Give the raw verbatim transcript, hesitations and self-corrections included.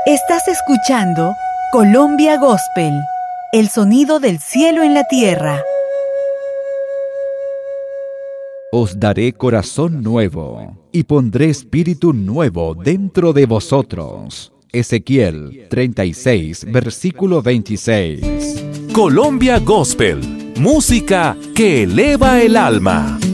Estás escuchando Colombia Gospel, el sonido del cielo en la tierra. Os daré corazón nuevo, y pondré espíritu nuevo dentro de vosotros. Ezequiel treinta y seis, versículo veintiséis. Colombia Gospel, música que eleva el alma.